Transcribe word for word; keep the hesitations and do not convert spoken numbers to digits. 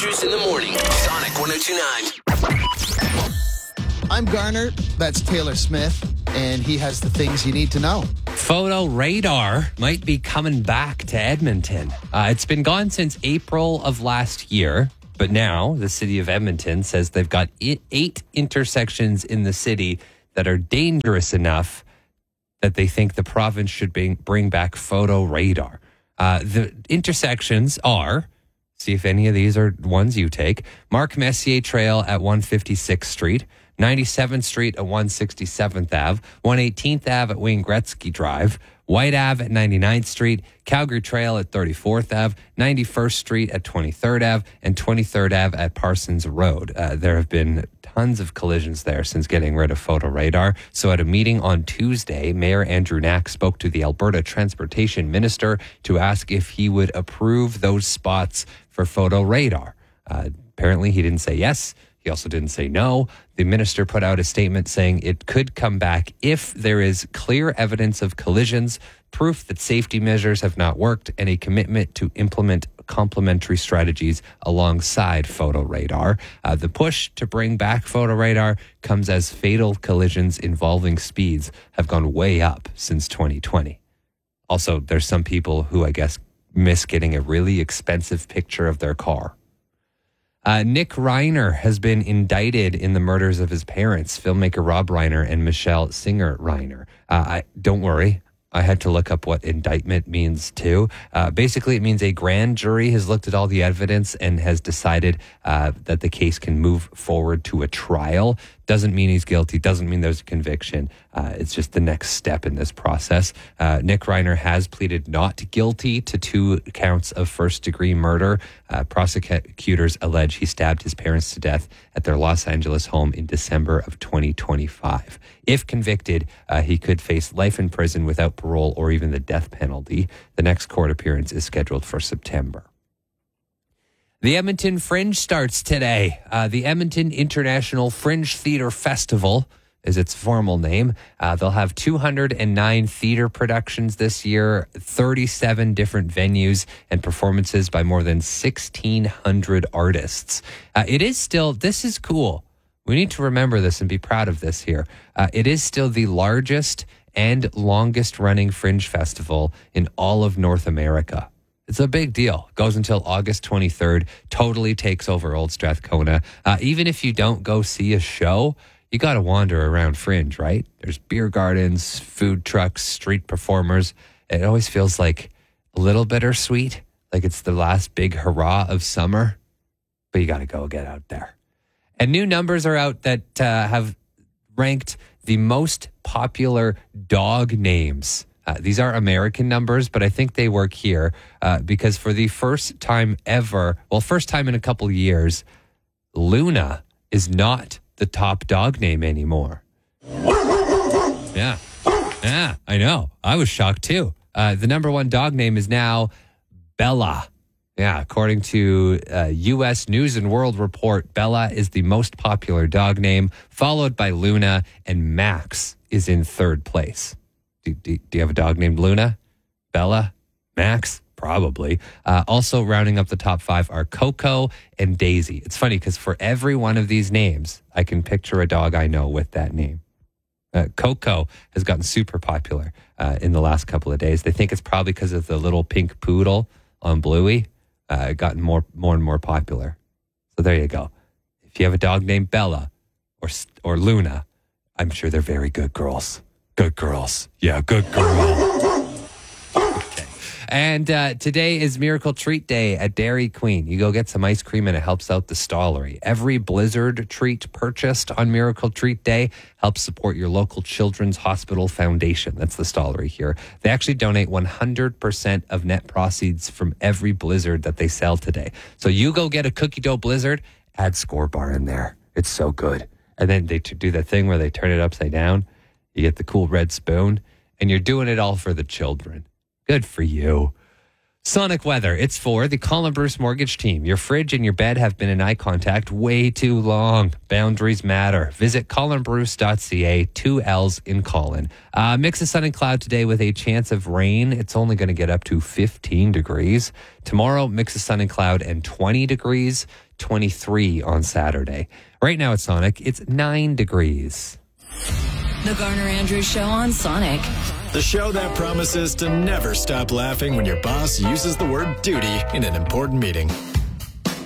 Andrews in the morning. Sonic one oh two point nine. I'm Garner. That's Taylor Smith. And he has the things you need to know. Photo radar might be coming back to Edmonton. Uh, it's been gone since April of last year. But now the city of Edmonton says they've got eight intersections in the city that are dangerous enough that they think the province should bring, bring back photo radar. Uh, the intersections are, see if any of these are ones you take, Mark Messier Trail at one fifty-sixth Street, ninety-seventh Street at one sixty-seventh Avenue, one eighteenth Avenue at Wayne Gretzky Drive, White Avenue at ninety-ninth Street, Calgary Trail at thirty-fourth Avenue, ninety-first Street at twenty-third Avenue, and twenty-third Avenue at Parsons Road. Uh, there have been tons of collisions there since getting rid of photo radar. So at a meeting on Tuesday, Mayor Andrew Knack spoke to the Alberta Transportation Minister to ask if he would approve those spots for photo radar. Uh, apparently he didn't say yes. He also didn't say no. The minister put out a statement saying it could come back if there is clear evidence of collisions, proof that safety measures have not worked, and a commitment to implement complementary strategies alongside photo radar. Uh, the push to bring back photo radar comes as fatal collisions involving speeds have gone way up since twenty twenty. Also, there's some people who I guess miss getting a really expensive picture of their car. Uh, Nick Reiner has been indicted in the murders of his parents, filmmaker Rob Reiner and Michelle Singer Reiner. Uh, I, don't worry, I had to look up what indictment means too. Uh, basically, it means a grand jury has looked at all the evidence and has decided uh, that the case can move forward to a trial. Doesn't mean he's guilty, doesn't mean there's a conviction. Uh, it's just the next step in this process. Uh, Nick Reiner has pleaded not guilty to two counts of first-degree murder. Uh, prosecutors allege he stabbed his parents to death at their Los Angeles home in December of twenty twenty-five. If convicted, uh, he could face life in prison without parole or even the death penalty. The next court appearance is scheduled for September. The Edmonton Fringe starts today. Uh, the Edmonton International Fringe Theatre Festival is its formal name. Uh, they'll have two hundred nine theater productions this year, thirty-seven different venues, and performances by more than sixteen hundred artists. Uh, it is still, this is cool. We need to remember this and be proud of this here. Uh, it is still the largest and longest running Fringe Festival in all of North America. It's a big deal. Goes until August twenty-third. Totally takes over Old Strathcona. Uh, even if you don't go see a show, you got to wander around Fringe, right? There's beer gardens, food trucks, street performers. It always feels like a little bittersweet, like it's the last big hurrah of summer. But you got to go get out there. And new numbers are out that uh, have ranked the most popular dog names. Uh, these are American numbers, but I think they work here uh, because for the first time ever, well, first time in a couple of years, Luna is not the top dog name anymore. Yeah. Yeah, I know. I was shocked too. Uh, the number one dog name is now Bella. Yeah, according to uh, U S News and World Report, Bella is the most popular dog name, followed by Luna, and Max is in third place. Do, do, do you have a dog named Luna? Bella? Max? Probably. Uh, also rounding up the top five are Coco and Daisy. It's funny because for every one of these names, I can picture a dog I know with that name. Uh, Coco has gotten super popular uh, in the last couple of days. They think it's probably because of the little pink poodle on Bluey. Uh, gotten more, more and more popular. So there you go. If you have a dog named Bella or or Luna, I'm sure they're very good girls. Good girls. Yeah, good girl. Okay. And uh, today is Miracle Treat Day at Dairy Queen. You go get some ice cream and it helps out the stollery. Every Blizzard treat purchased on Miracle Treat Day helps support your local Children's Hospital Foundation. That's the stollery here. They actually donate one hundred percent of net proceeds from every Blizzard that they sell today. So you go get a cookie dough Blizzard, add Score Bar in there. It's so good. And then they t- do that thing where they turn it upside down. You get the cool red spoon, and you're doing it all for the children. Good for you. Sonic weather. It's for the Colin Bruce Mortgage Team. Your fridge and your bed have been in eye contact way too long. Boundaries matter. Visit colin bruce dot c a, two L's in Colin. Uh, mix of sun and cloud today with a chance of rain. It's only going to get up to fifteen degrees. Tomorrow, mix of sun and cloud and twenty degrees, twenty-three on Saturday. Right now at Sonic, it's nine degrees. The Garner Andrews Show on Sonic. The show that promises to never stop laughing when your boss uses the word duty in an important meeting.